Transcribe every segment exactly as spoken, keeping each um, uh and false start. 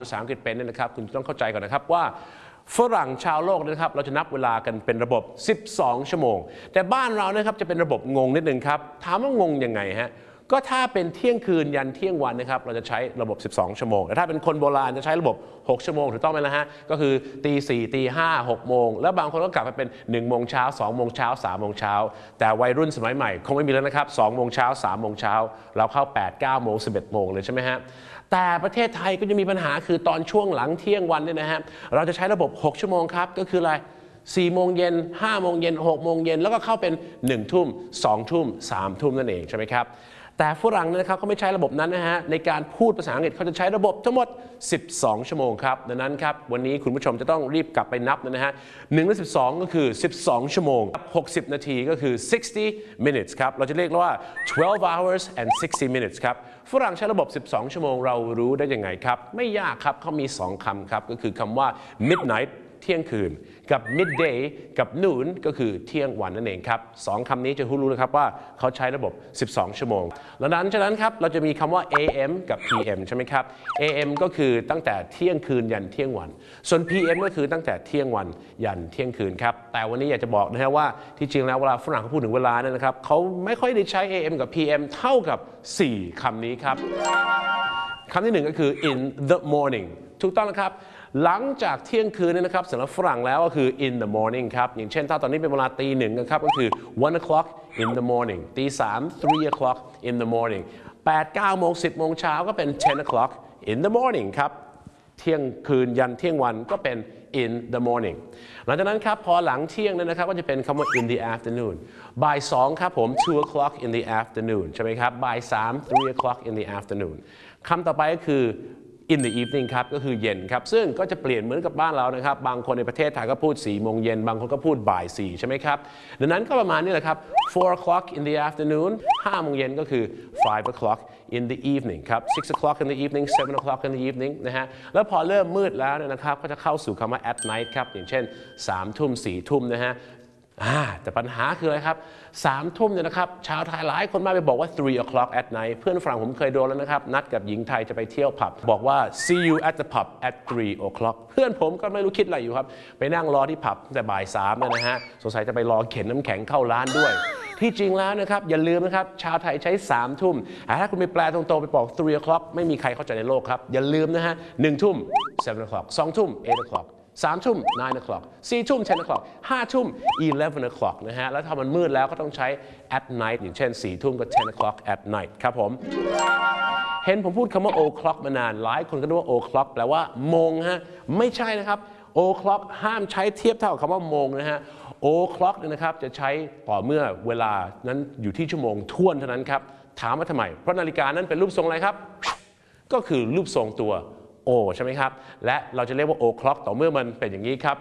ภาษาอังกฤษเป็นเนี่ยนะครับคุณต้องเข้าใจก่อนนะครับว่าฝรั่งชาวโลกนะครับเราจะนับเวลากันเป็นระบบสิบสองชั่วโมงแต่บ้านเรานะครับจะเป็นระบบงงนิดนึงครับถามว่างงยังไงฮะก็ถ้าเป็นเที่ยงคืนยันเที่ยงวันนะครับเราจะใช้ระบบสิบสองชั่วโมงแต่ถ้าเป็นคนโบราณจะใช้ระบบหกชั่วโมงถูกต้องไหมนะฮะก็คือตีสี่ตีห้าหกโมงแล้วบางคนก็กลับไปเป็นหนึ่งโมงเช้าสองโมงเช้าสามโมงเช้าแต่วัยรุ่นสมัยใหม่คงไม่มีแล้วนะครับสองโมงเช้าสามโมงเช้าเราเข้าแปด เก้าโมงสิบเอ็ดโมงเลยใช่ไหมฮะแต่ประเทศไทยก็จะมีปัญหาคือตอนช่วงหลังเที่ยงวันเนี่ยนะฮะเราจะใช้ระบบหกชั่วโมงครับก็คืออะไรสี่โมงเย็นห้าโมงเย็นหกโมงเย็นแล้วก็เข้าเป็นหนึ่งทุ่มสองทุ่มสามทุ่มนั่นเองใช่ไหมครับแต่ฝรั่งนะครับเขาไม่ใช้ระบบนั้นนะฮะในการพูดภาษาอังกฤษเขาจะใช้ระบบทั้งหมดสิบสองชั่วโมงครับดังนั้นครับวันนี้คุณผู้ชมจะต้องรีบกลับไปนับนะฮะหนึ่งในสิบสองก็คือสิบสองชั่วโมงหกสิบนาทีก็คือsixty minutes ครับเราจะเรียกว่าtwelve hours and sixty minutes ครับฝรั่งใช้ระบบสิบสองชั่วโมงเรารู้ได้ยังไงครับไม่ยากครับเขามีสองคำครับก็คือคำว่า midnightเที่ยงคืนกับ midday กับ noon ก็คือเที่ยงวันนั่นเองครับสองคำนี้จะรู้นะครับว่าเขาใช้ระบบสิบสองชั่วโมงดังนั้นฉะนั้นครับเราจะมีคำว่า เอ เอ็ม กับ พี เอ็ม ใช่ไหมครับ เอ เอ็ม ก็คือตั้งแต่เที่ยงคืนยันเที่ยงวันส่วน พี เอ็ม ก็คือตั้งแต่เที่ยงวันยันเที่ยงคืนครับแต่วันนี้อยากจะบอกนะฮะว่าที่จริงแล้วเวลาฝรั่งเขาพูดถึงเวลาเนี่ยนะครับเขาไม่ค่อยได้ใช้ เอ เอ็ม กับ พี เอ็ม เท่ากับสี่คำนี้ครับคำที่หนึ่งก็คือ in the morning ถูกต้องนะครับหลังจากเที่ยงคืนเนี่ยนะครับสำหรับฝรั่งแล้วก็คือ in the morning ครับอย่างเช่นถ้าตอนนี้เป็นเวลาตีหนึ่งนะครับก็คือ one o'clock in the morning ตีสาม three o'clock in the morning แปด เก้าโมงสิบโมงเช้าก็เป็น ten o'clock in the morning ครับเที่ยงคืนยันเที่ยงวันก็เป็น in the morning หลังจากนั้นครับพอหลังเที่ยงเนี่ยนะครับก็จะเป็นคำว่า in the afternoon บ่ายสองครับผม two o'clock in the afternoon ใช่ไหมครับบ่ายสาม three o'clock in the afternoon คำต่อไปก็คือin the evening ครับก็คือเย็นครับซึ่งก็จะเปลี่ยนเหมือนกับบ้านเรานะครับบางคนในประเทศไทยก็พูดสี่โมงเย็นบางคนก็พูดบ่ายสี่ใช่ไหมครับดังนั้นก็ประมาณนี้แหละครับ four o'clock in the afternoon ห้าโมงเย็นก็คือ five o'clock in the evening ครับ six o'clock in the evening seven o'clock in the evening นะฮะแล้วพอเริ่มมืดแล้วนะครับก็จะเข้าสู่คำว่า at night ครับอย่างเช่นสามทุ่มสี่ทุ่มนะฮะแต่ปัญหาคืออะไรครับสามทุ่มเนี่ยนะครับชาวไทยหลายคนมาไปบอกว่า three o'clock at night เพื่อนฝรั่งผมเคยโดนแล้วนะครับนัดกับหญิงไทยจะไปเที่ยวผับบอกว่า see you at the pub at three o'clock เพื่อนผมก็ไม่รู้คิดอะไรอยู่ครับไปนั่งรอที่ผับแต่บ่ายสามเนี่ยนะฮะสงสัยจะไปรอเข็นน้ำแข็งเข้าร้านด้วยที่จริงแล้วนะครับอย่าลืมนะครับชาวไทยใช้สามทุ่มถ้าคุณไปแปลตรงๆไปบอก three o'clock ไม่มีใครเข้าใจในโลกครับอย่าลืมนะฮะหนึ่งทุ่ม seven o'clock สองทุ่ม eight o'clockสามทุ่ม nine o'clock สี่ทุ่ม ten o'clock ห้าทุ่ม eleven o'clock นะฮะแล้วถ้ามันมืดแล้วก็ต้องใช้ at night อย่างเช่นสี่ทุ่มก็ ten o'clock at night ครับผมเห็นผมพูดคำว่า o'clock มานานหลายคนก็นึกว่า o'clock แปลว่าโมงฮะไม่ใช่นะครับ o'clock ห้ามใช้เทียบเท่ากับคำว่าโมงนะฮะ o'clock เนี่ยนะครับจะใช้ต่อเมื่อเวลานั้นอยู่ที่ชั่วโมงท้วนเท่านั้นครับถามว่าทำไมเพราะนาฬิกานั้นเป็นรูปทรงอะไรครับก็คือรูปทรงตัวโอใช่ไหมครับและเราจะเรียกว่า o'clock ต่อเมื่อมันเป็นอย่างนี้ครับ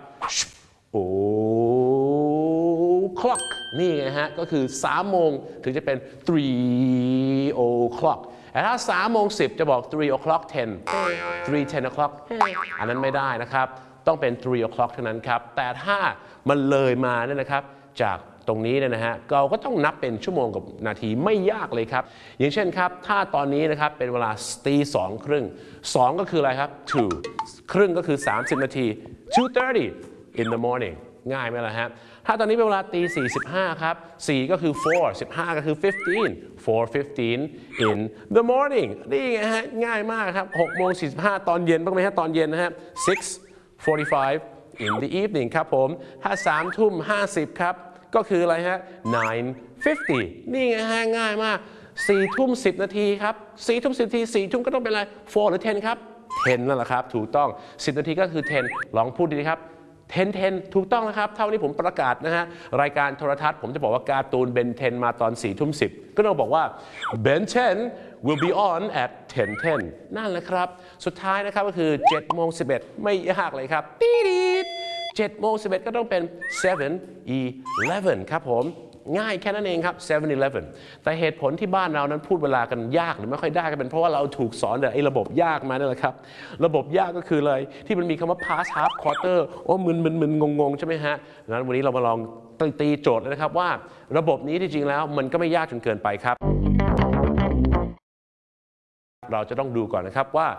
o'clock นี่ไงฮะก็คือสามโมงถึงจะเป็น three o'clock แต่ถ้าสามโมงสิบจะบอก three o'clock ten three ten o'clock อันนั้นไม่ได้นะครับต้องเป็น three o'clock เท่านั้นครับแต่ถ้ามันเลยมาเนี่ยนะครับจากตรงนี้เนี่ยนะฮะเราก็ต้องนับเป็นชั่วโมงกับนาทีไม่ยากเลยครับอย่างเช่นครับถ้าตอนนี้นะครับเป็นเวลาตีสองครึ่งสองก็คืออะไรครับ two ครึ่งก็คือสามสิบนาที two thirty in the morning ง่ายไหมล่ะฮะถ้าตอนนี้เป็นเวลาตีสี่สิบห้าครับสี่ก็คือ four สิบห้าก็คือ fifteen four fifteen in the morning นี่ไงฮะง่ายมากครับหกโมงสี่สิบห้าตอนเย็นบ้างไหมฮะตอนเย็นนะฮะ six forty-five in the evening ครับผมถ้าสามทุ่มห้าสิบครับก็คืออะไรฮะ nine fifty นี่ไงฮะง่ายมากสี่ทุ่มสิบนาทีครับสี่ทุ่มสิบนาทีสี่ทุ่มก็ต้องเป็นอะไร four หรือ ten ครับ ten นั่นแหละครับถูกต้องสิบนาทีก็คือ ten ลองพูดดีครับ ten ten ถูกต้องนะครับเท่านี้ผมประกาศนะฮะรายการโทรทัศน์ผมจะบอกว่าการ์ตูนเบนเทนมาตอนสี่ทุ่มสิบก็ต้องบอกว่า Ben ten will be on at ten ten นั่นแหละครับสุดท้ายนะครับก็คือเจ็ดโมงสิบเอ็ดไม่ยากเลยครับปี๊ดเจ็ดโมงสิบเอ็ดก็ต้องเป็น seven eleven ครับผมง่ายแค่นั้นเองครับ seven eleven แต่เหตุผลที่บ้านเรานั้นพูดเวลากันยากหรือไม่ค่อยได้ก็เป็นเพราะว่าเราถูกสอนแต่ไอ้ระบบยากมานี่แหละครับระบบยากก็คืออะไรที่มันมีคำว่า past half quarter โอ้มึนมึนมึนงงงใช่ไหมฮะงั้นวันนี้เรามาลองตีโจทย์เลยนะครับว่าระบบนี้ที่จริงแล้วมันก็ไม่ยากจนเกินไปครับเราจะต้องดูก่อนนะครับว่า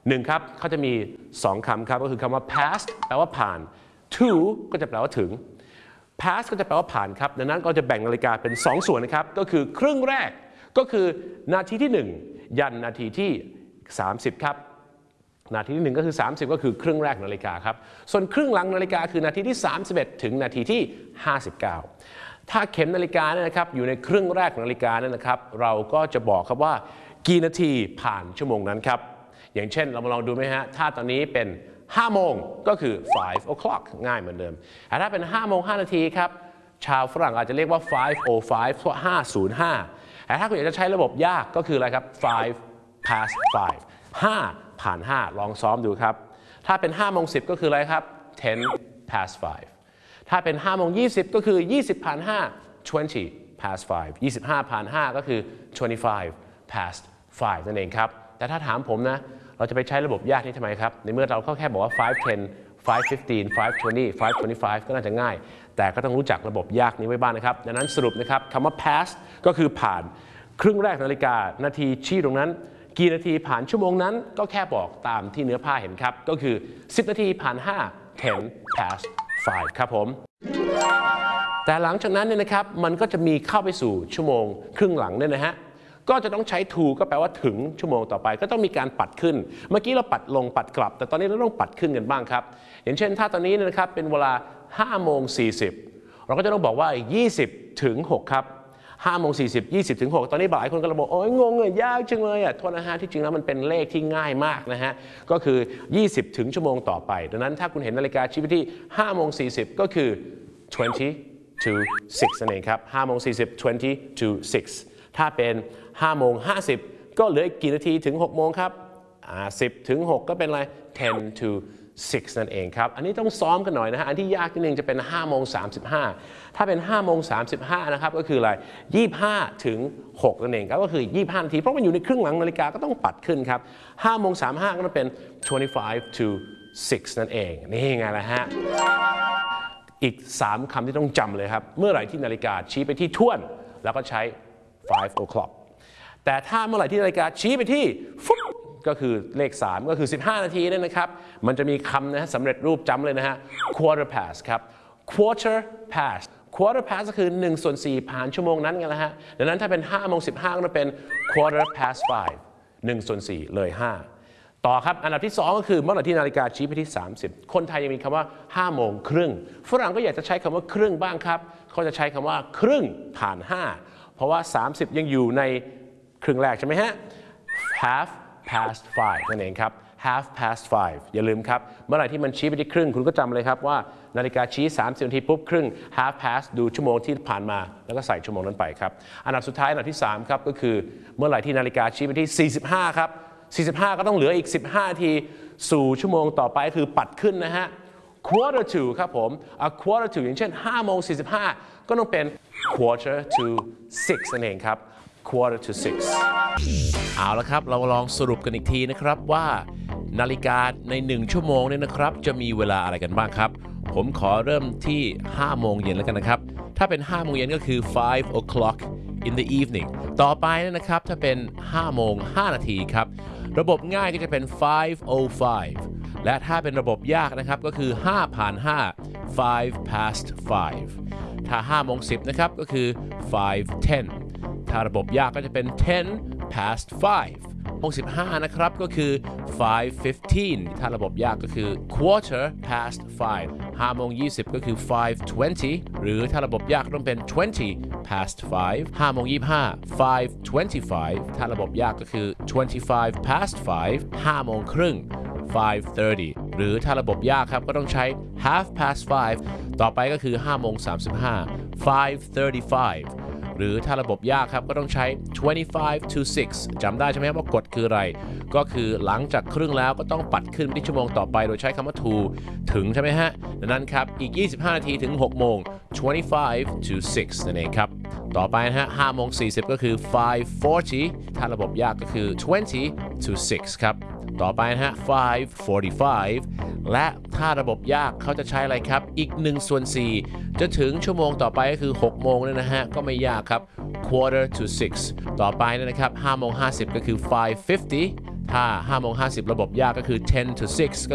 หนึ่งครับเขาจะมีสองคำครับก็คือคำว่า past แปลว่าผ่าน to ก็จะแปลว่าถึง past ก็จะแปลว่าผ่านครับดังนั้นก็จะแบ่งนาฬิกาเป็นสองส่วนนะครับก็คือครึ่งแรกก็คือนาทีที่หนึ่งยันนาทีที่สามสิบครับนาทีที่หนึ่งก็คือสามสิบก็คือครึ่งแรกนาฬิกาครับส่วนครึ่งหลังนาฬิกาคือนาทีที่สามสิบเอ็ดถึงนาทีที่ห้าสิบเก้าถ้าเข็มนาฬิกาเนี่ยนะครับอยู่ในครึ่งแรกนาฬิกาเนี่ยนะครับเราก็จะบอกครับว่ากี่นาทีผ่านชั่วโมงนั้นครับอย่างเช่นเรามาลองดูไหมฮะถ้าตอนนี้เป็นห้าโมงก็คือ five o'clock ง่ายเหมือนเดิมแต่ถ้าเป็นห้าโมงห้านาทีครับชาวฝรั่งอาจจะเรียกว่า five oh five เพราะห้าศูนย์ห้าแต่ถ้าคุณอยากจะใช้ระบบยากก็คืออะไรครับ five past five ห้าผ่านห้าลองซ้อมดูครับถ้าเป็นห้าโมงสิบก็คืออะไรครับ ten past five ถ้าเป็นห้าโมงยี่สิบก็คือยี่สิบผ่านห้า twenty past five ยี่สิบห้าผ่านห้าก็คือ twenty-five past five นั่นเองครับแต่ถ้าถามผมนะเราจะไปใช้ระบบยากนี้ทำไมครับในเมื่อเราแค่บอกว่า five ten five fifteen five twenty five twenty-five ก็น่าจะง่ายแต่ก็ต้องรู้จักระบบยากนี้ไว้บ้างนะครับดังนั้นสรุปนะครับคำว่า past ก็คือผ่านครึ่งแรกนาฬิกานาทีชี้ตรงนั้นกี่นาทีผ่านชั่วโมงนั้นก็แค่บอกตามที่เนื้อผ้าเห็นครับก็คือสิบนาทีผ่านห้า ten past five ครับผมแต่หลังจากนั้นเนี่ยนะครับมันก็จะมีเข้าไปสู่ชั่วโมงครึ่งหลังเนี่ยนะฮะก็จะต้องใช้ to ก็แปลว่าถึงชั่วโมงต่อไปก็ต้องมีการปัดขึ้นเมื่อกี้เราปัดลงปัดกลับแต่ตอนนี้เราต้องปัดขึ้นกันบ้างครับอย่างเช่นถ้าตอนนี้นะครับเป็นเวลาห้าโมงสี่สิบเราก็จะต้องบอกว่ายี่สิบถึงหกครับห้าโมงสี่สิบ ยี่สิบถึงหกตอนนี้หลายคนก็ระบอกโอ้ยงงเลยยากจังเลยอ่ะโทษนะฮะที่จริงแล้วมันเป็นเลขที่ง่ายมากนะฮะก็คือยี่สิบถึงชั่วโมงต่อไปดังนั้นถ้าคุณเห็นนาฬิกาชี้ไปที่ห้าโมงสี่สิบก็คือ twenty to six นั่นเองครับห้าโมงสี่สิบ twenty to six ถ้าเป็นห้าโมงห้าสิบก็เหลืออีกกี่นาทีถึงหกโมงครับอ่าสิบถึงหกก็เป็นอะไร ten to six นั่นเองครับอันนี้ต้องซ้อมกันหน่อยนะฮะอันที่ยากนิดนึงจะเป็นห้าโมงสามสิบห้าถ้าเป็นห้าโมงสามสิบห้านะครับก็คืออะไรยี่สิบห้าถึงหกนั่นเองครับก็คือยี่สิบห้านาทีเพราะมันอยู่ในครึ่งหลังนาฬิกาก็ต้องปัดขึ้นครับห้าโมงสามสิบห้าก็ต้องเป็น twenty-five to six นั่นเองนี่ไงล่ะฮะอีกสามคำที่ต้องจำเลยครับเมื่อไหร่ที่นาฬิกาชี้ไปที่ถ้วนแล้วก็ใช้ five o'clock แต่ถ้าเมื่อไหร่ที่นาฬิกาชี้ไปที่ฟุ๊บก็คือเลขสามก็คือสิบห้านาทีนั่นนะครับมันจะมีคำนะฮะสำเร็จรูปจำเลยนะฮะ quarter past ครับ quarter past quarter past ก็คือหนึ่งส่วนสี่ผ่านชั่วโมงนั้นกันแล้วฮะดังนั้นถ้าเป็นห้าโมงสิบห้าก็จะเป็น quarter past five หนึ่งส่วนสี่เลยห้าต่อครับอันดับที่สองก็คือเมื่อไหร่ที่นาฬิกาชี้ไปที่สามสิบคนไทยยังมีคำว่าห้าโมงครึ่งฝรั่งก็อยากจะใช้คำว่าครึ่งบ้างครับเขาจะใช้คำว่าครึ่งผ่านห้าเพราะว่าสามสิบยังอยู่ในครึ่งแรกใช่ไหมฮะ half past five นั่นเองครับ half past five อย่าลืมครับเมื่อไหร่ที่มันชี้ไปที่ครึ่งคุณก็จำเลยครับว่านาฬิกาชี้สามสิบนาทีปุ๊บครึ่ง half past ดูชั่วโมงที่ผ่านมาแล้วก็ใส่ชั่วโมงนั้นไปครับอันดับสุดท้ายอันดับที่สามครับก็คือเมื่อไหร่ที่นาฬิกาชี้ไปที่สี่สิบห้าครับสี่สิบห้าก็ต้องเหลืออีกสิบห้านาทีสู่ชั่วโมงต่อไปคือปัดขึ้นนะฮะ quarter to ครับผม a quarter to อย่างเช่นห้าโมงสี่สิบห้าก็ต้องเป็น quarter to six นั่นเองครับ quarter to six เอาละครับเราลองสรุปกันอีกทีนะครับว่านาฬิกาในหนึ่งชั่วโมงเนี่ยนะครับจะมีเวลาอะไรกันบ้างครับผมขอเริ่มที่ห้าโมงเย็นแล้วกันนะครับถ้าเป็นห้าโมงเย็นก็คือ five o'clock in the evening ต่อไปนะครับถ้าเป็นห้าโมงห้านาทีครับระบบง่ายก็จะเป็น five oh five และถ้าเป็นระบบยากนะครับก็คือห้าผ่านห้า five past five ถ้าห้าโมงสิบนะครับก็คือ five ten ถ้าระบบยากก็จะเป็น ten past five หกสิบห้านะครับก็คือ five fifteen ถ้าระบบยากก็คือ quarter past five ห้าโมงยี่สิบก็คือ five twenty หรือถ้าระบบยากต้องเป็น twenty past five ห้าโมงยี่สิบห้า five twenty-five ถ้าระบบยากก็คือ twenty-five past five ห้าโมงครึ่ง five thirty หรือถ้าระบบยากครับก็ต้องใช้ half past five ต่อไปก็คือห้าโมงสามสิบห้า five thirty-fiveหรือถ้าระบบยากครับก็ต้องใช้ twenty-five to six จำได้ใช่ไหมว่ากฎคืออะไรก็คือหลังจากครึ่งแล้วก็ต้องปัดขึ้นไปที่ชั่วโมงต่อไปโดยใช้คำว่า to ถึงใช่ไหมฮะดังนั้นครับอีกยี่สิบห้านาทีถึงหกโมง twenty-five to six นั่นเองครับต่อไปนะฮะห้าโมงสี่สิบก็คือ five forty ถ้าระบบยากก็คือ twenty to six ครับต่อไปนะฮะ five forty-five และถ้าระบบยากเขาจะใช้อะไรครับอีกหนึ่งส่วนสี่จะถึงชั่วโมงต่อไปก็คือหกโมงเนี่ยนะฮะก็ไม่ยากครับ quarter to six ต่อไปนะครับห้าโมงห้าสิบก็คือ five fifty ถ้าห้าโมงห้าสิบระบบยากก็คือten to six